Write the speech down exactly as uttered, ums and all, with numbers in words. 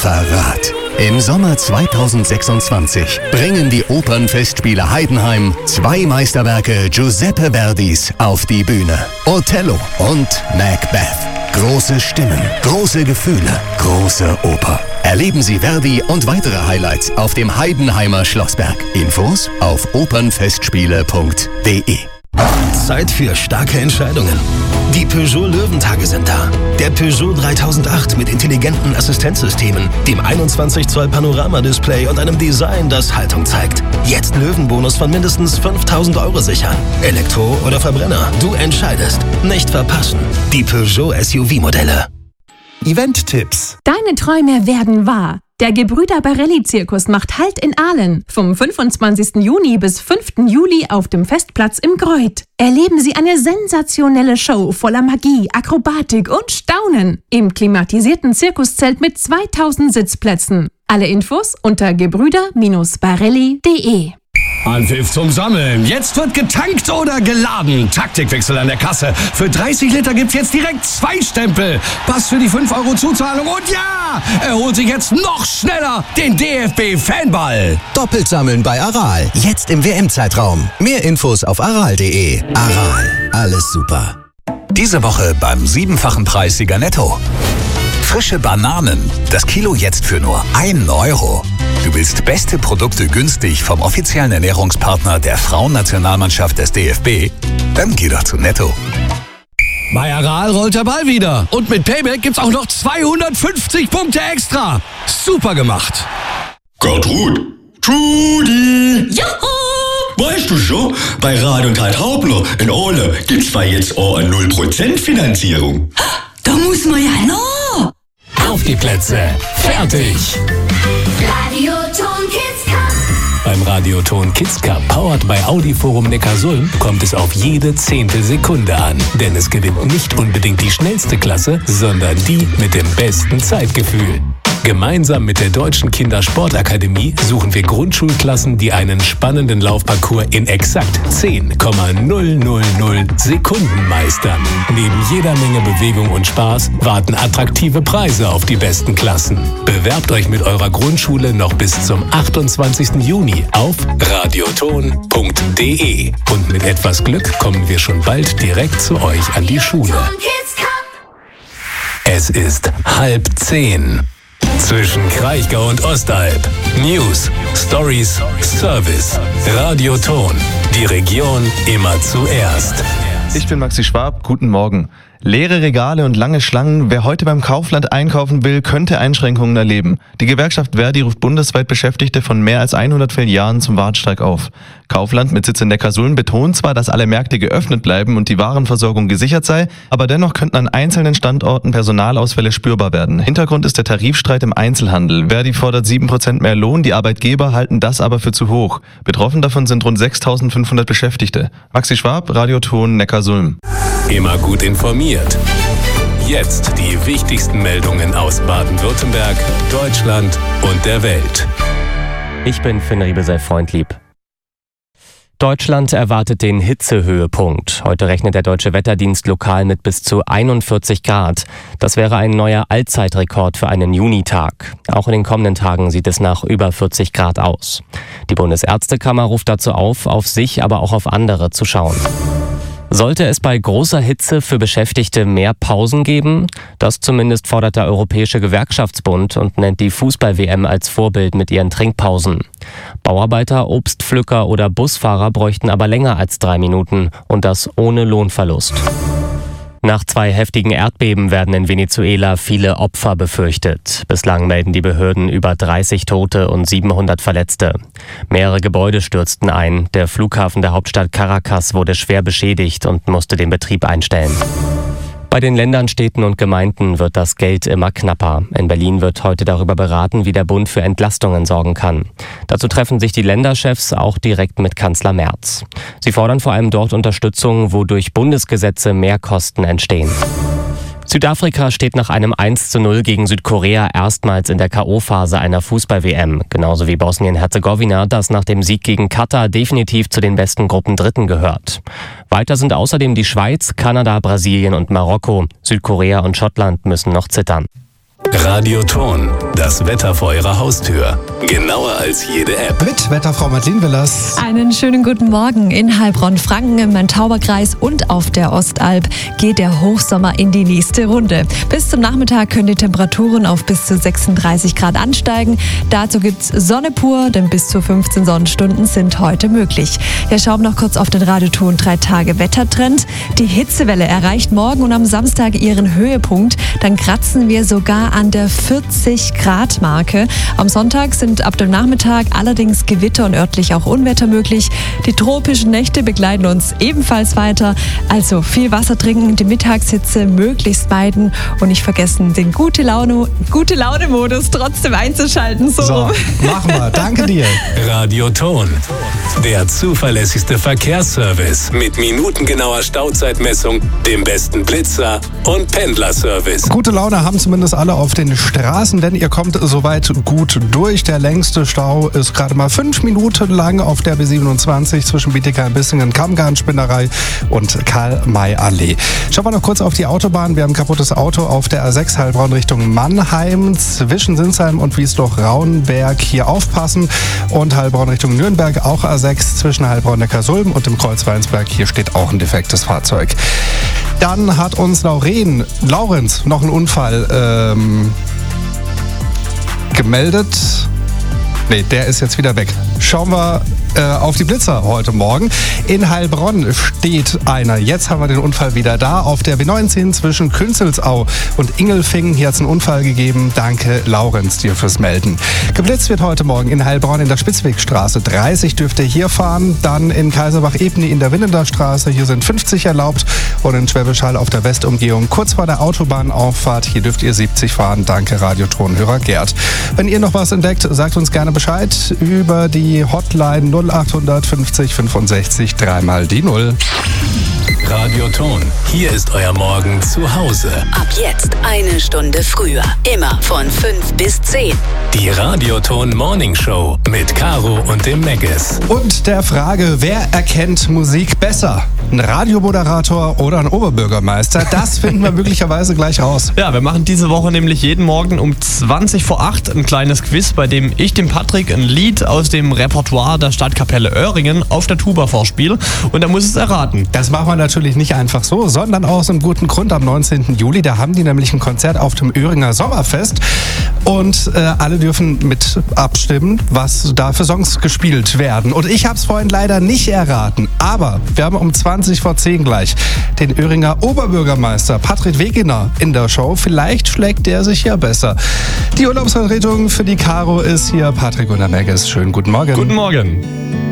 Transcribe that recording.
Verrat. Im Sommer zweitausendsechsundzwanzig bringen die Opernfestspiele Heidenheim zwei Meisterwerke Giuseppe Verdis auf die Bühne. Othello und Macbeth. Große Stimmen, große Gefühle, große Oper. Erleben Sie Verdi und weitere Highlights auf dem Heidenheimer Schlossberg. Infos auf opernfestspiele punkt de. Zeit für starke Entscheidungen. Die Peugeot Löwentage sind da. Der Peugeot dreitausendacht mit intelligenten Assistenzsystemen, dem einundzwanzig Zoll Panoramadisplay und einem Design, das Haltung zeigt. Jetzt Löwenbonus von mindestens fünftausend Euro sichern. Elektro oder Verbrenner, du entscheidest. Nicht verpassen. Die Peugeot S U V-Modelle. Event-Tipps. Deine Träume werden wahr. Der Gebrüder Barelli-Zirkus macht Halt in Aalen. Vom fünfundzwanzigsten Juni bis fünften Juli auf dem Festplatz im Greuth. Erleben Sie eine sensationelle Show voller Magie, Akrobatik und Staunen. Im klimatisierten Zirkuszelt mit zweitausend Sitzplätzen. Alle Infos unter gebrüder Barelli punkt de. Anpfiff zum Sammeln. Jetzt wird getankt oder geladen. Taktikwechsel an der Kasse. Für dreißig Liter gibt's jetzt direkt zwei Stempel. Pass für die fünf Euro Zuzahlung. Und ja, er holt sich jetzt noch schneller den D F B-Fanball. Doppelt sammeln bei Aral. Jetzt im W M-Zeitraum. Mehr Infos auf aral punkt de. Aral. Alles super. Diese Woche beim siebenfachen Preissieger Netto. Frische Bananen. Das Kilo jetzt für nur einen Euro. Du willst beste Produkte günstig vom offiziellen Ernährungspartner der Frauennationalmannschaft des D F B? Dann geh doch zu Netto. Bei Aral rollt der Ball wieder. Und mit Payback gibt's auch noch zweihundertfünfzig Punkte extra. Super gemacht. Gertrud. Trudi. Juhu. Weißt du schon, bei Rad und Halt Hauptner in Ole gibt's zwar jetzt auch eine null Prozent Finanzierung. Da muss man ja noch. Auf die Plätze. Fertig. Radioton Kids Cup. Beim Radioton Kids Cup, powered bei Audi Forum Neckarsulm, kommt es auf jede Zehntelsekunde an. Denn es gewinnt nicht unbedingt die schnellste Klasse, sondern die mit dem besten Zeitgefühl. Gemeinsam mit der Deutschen Kindersportakademie suchen wir Grundschulklassen, die einen spannenden Laufparcours in exakt zehn Komma null null null Sekunden meistern. Neben jeder Menge Bewegung und Spaß warten attraktive Preise auf die besten Klassen. Bewerbt euch mit eurer Grundschule noch bis zum achtundzwanzigsten Juni auf radioton punkt de. Und mit etwas Glück kommen wir schon bald direkt zu euch an die Schule. Es ist halb zehn. Zwischen Kraichgau und Ostalb. News, Stories, Service. Radioton. Die Region immer zuerst. Ich bin Maxi Schwab, guten Morgen. Leere Regale und lange Schlangen. Wer heute beim Kaufland einkaufen will, könnte Einschränkungen erleben. Die Gewerkschaft Verdi ruft bundesweit Beschäftigte von mehr als hundert Filialen zum Wartstreik auf. Kaufland mit Sitz in Neckarsulm betont zwar, dass alle Märkte geöffnet bleiben und die Warenversorgung gesichert sei, aber dennoch könnten an einzelnen Standorten Personalausfälle spürbar werden. Hintergrund ist der Tarifstreit im Einzelhandel. Verdi fordert sieben Prozent mehr Lohn, die Arbeitgeber halten das aber für zu hoch. Betroffen davon sind rund sechstausendfünfhundert Beschäftigte. Maxi Schwab, Radioton Neckarsulm. Immer gut informiert. Jetzt die wichtigsten Meldungen aus Baden-Württemberg, Deutschland und der Welt. Ich bin Finn Riebesell-Freundlieb. Deutschland erwartet den Hitzehöhepunkt. Heute rechnet der Deutsche Wetterdienst lokal mit bis zu einundvierzig Grad. Das wäre ein neuer Allzeitrekord für einen Junitag. Auch in den kommenden Tagen sieht es nach über vierzig Grad aus. Die Bundesärztekammer ruft dazu auf, auf sich, aber auch auf andere zu schauen. Sollte es bei großer Hitze für Beschäftigte mehr Pausen geben? Das zumindest fordert der Europäische Gewerkschaftsbund und nennt die Fußball-W M als Vorbild mit ihren Trinkpausen. Bauarbeiter, Obstpflücker oder Busfahrer bräuchten aber länger als drei Minuten und das ohne Lohnverlust. Nach zwei heftigen Erdbeben werden in Venezuela viele Opfer befürchtet. Bislang melden die Behörden über dreißig Tote und siebenhundert Verletzte. Mehrere Gebäude stürzten ein. Der Flughafen der Hauptstadt Caracas wurde schwer beschädigt und musste den Betrieb einstellen. Bei den Ländern, Städten und Gemeinden wird das Geld immer knapper. In Berlin wird heute darüber beraten, wie der Bund für Entlastungen sorgen kann. Dazu treffen sich die Länderchefs auch direkt mit Kanzler Merz. Sie fordern vor allem dort Unterstützung, wo durch Bundesgesetze mehr Kosten entstehen. Südafrika steht nach einem eins zu null gegen Südkorea erstmals in der K O-Phase einer Fußball-W M, genauso wie Bosnien-Herzegowina, das nach dem Sieg gegen Katar definitiv zu den besten Gruppendritten gehört. Weiter sind außerdem die Schweiz, Kanada, Brasilien und Marokko. Südkorea und Schottland müssen noch zittern. Radioton, das Wetter vor Ihrer Haustür. Genauer als jede App. Mit Wetterfrau Madeleine Willers. Einen schönen guten Morgen. In Heilbronn-Franken im Main-Tauber-Kreis und auf der Ostalb geht der Hochsommer in die nächste Runde. Bis zum Nachmittag können die Temperaturen auf bis zu sechsunddreißig Grad ansteigen. Dazu gibt's Sonne pur, denn bis zu fünfzehn Sonnenstunden sind heute möglich. Wir schauen noch kurz auf den Radioton drei Tage Wettertrend. Die Hitzewelle erreicht morgen und am Samstag ihren Höhepunkt. Dann kratzen wir sogar an der vierzig Grad Marke. Am Sonntag sind ab dem Nachmittag allerdings Gewitter und örtlich auch Unwetter möglich. Die tropischen Nächte begleiten uns ebenfalls weiter. Also viel Wasser trinken, die Mittagshitze möglichst meiden und nicht vergessen, den gute Laune, gute Laune Modus trotzdem einzuschalten. So, so machen wir. Danke dir. Radioton, der zuverlässigste Verkehrsservice mit minutengenauer Stauzeitmessung, dem besten Blitzer und Pendlerservice. Gute Laune haben zumindest alle auf den Straßen, denn ihr kommt soweit gut durch. Der längste Stau ist gerade mal fünf Minuten lang auf der B siebenundzwanzig zwischen Bietigheim-Bissingen, Kammgarn-Spinnerei und Karl-May-Allee. Schauen wir noch kurz auf die Autobahn. Wir haben ein kaputtes Auto auf der A sechs Heilbronn Richtung Mannheim zwischen Sinsheim und Wiesloch-Raunberg. Hier aufpassen. Und Heilbronn Richtung Nürnberg auch A sechs zwischen Heilbronn-Neckarsulm und dem Kreuz Weinsberg. Hier steht auch ein defektes Fahrzeug. Dann hat uns Lauren, Laurenz noch einen Unfall ähm, gemeldet. Nee, der ist jetzt wieder weg. Schauen wir äh, auf die Blitzer heute Morgen. In Heilbronn steht einer. Jetzt haben wir den Unfall wieder da. Auf der B neunzehn zwischen Künzelsau und Ingelfingen. Hier hat es einen Unfall gegeben. Danke, Laurenz, dir fürs Melden. Geblitzt wird heute Morgen in Heilbronn in der Spitzwegstraße. dreißig dürft ihr hier fahren. Dann in Kaiserbach-Ebni in der Winnender Straße. Hier sind fünfzig erlaubt. Und in Schwäbisch Hall auf der Westumgehung kurz vor der Autobahnauffahrt. Hier dürft ihr siebzig fahren. Danke, Radiotonhörer Gerd. Wenn ihr noch was entdeckt, sagt uns gerne Bescheid über die Hotline null acht fünfzig fünfundsechzig dreimal die Null. Radioton, hier ist euer Morgen zu Hause. Ab jetzt eine Stunde früher. Immer von fünf bis zehn. Die Radioton Morning Show mit Caro und dem Meggis. Und der Frage, wer erkennt Musik besser? Ein Radiomoderator oder ein Oberbürgermeister? Das finden wir möglicherweise gleich raus. Ja, wir machen diese Woche nämlich jeden Morgen um zwanzig vor acht ein kleines Quiz, bei dem ich dem Patrick ein Lied aus dem Repertoire der Stadtkapelle Öhringen auf der Tuba vorspiele und er muss es erraten. Das machen wir natürlich nicht einfach so, sondern aus einem guten Grund. Am neunzehnten Juli, da haben die nämlich ein Konzert auf dem Öhringer Sommerfest und äh, alle dürfen mit abstimmen, was da für Songs gespielt werden. Und ich habe es vorhin leider nicht erraten, aber wir haben um zwanzig vor zehn gleich den Öhringer Oberbürgermeister Patrick Wegener in der Show. Vielleicht schlägt der sich ja besser. Die Urlaubsvertretung für die Caro ist hier Patrick und der Meggis. Schönen guten Morgen. Guten Morgen.